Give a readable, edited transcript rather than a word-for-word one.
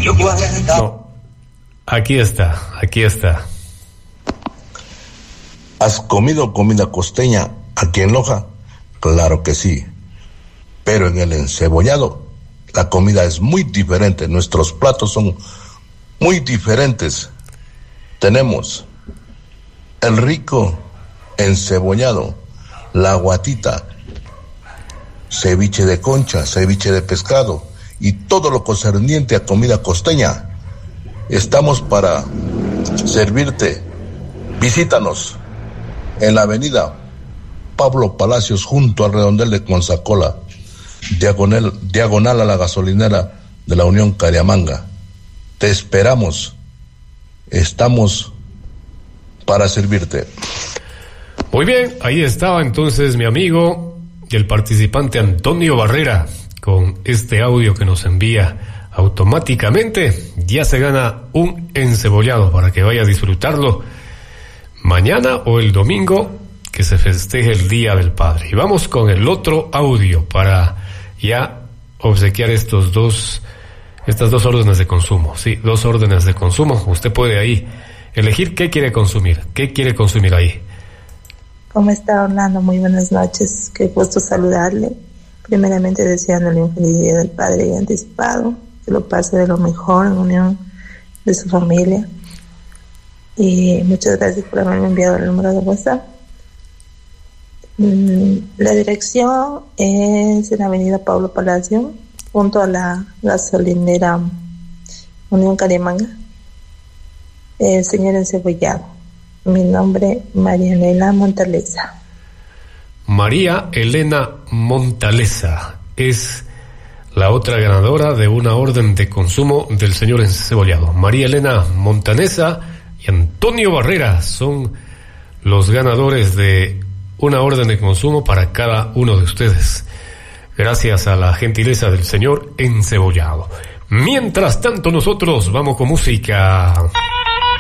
No, aquí está. ¿Has comido comida costeña aquí en Loja? Claro que sí, pero en el encebollado la comida es muy diferente, nuestros platos son muy diferentes. Tenemos el rico encebollado, la guatita, ceviche de concha, ceviche de pescado y todo lo concerniente a comida costeña. Estamos para servirte. Visítanos en la avenida Pablo Palacios, junto al redondel de Consacola, diagonal a la gasolinera de la Unión Cariamanga. Te esperamos. Estamos para servirte. Muy bien, ahí estaba entonces mi amigo y el participante Antonio Barrera con este audio que nos envía automáticamente. Ya se gana un encebollado para que vaya a disfrutarlo mañana o el domingo que se festeje el Día del Padre. Y vamos con el otro audio para ya obsequiar estas dos órdenes de consumo. Sí, 2 órdenes de consumo. Usted puede ahí elegir qué quiere consumir ahí. ¿Cómo está, Orlando? Muy buenas noches. Qué gusto saludarle. Primeramente deseándole un feliz Día del Padre anticipado, que lo pase de lo mejor en unión de su familia. Y muchas gracias por haberme enviado el número de WhatsApp. La dirección es en la avenida Pablo Palacio, junto a la gasolinera Unión Cariamanga. Señor encebollado. Mi nombre, María Elena Montaleza. María Elena Montaleza es la otra ganadora de una orden de consumo del señor encebollado. María Elena Montaleza y Antonio Barrera son los ganadores de una orden de consumo para cada uno de ustedes, gracias a la gentileza del señor encebollado. Mientras tanto, nosotros vamos con música.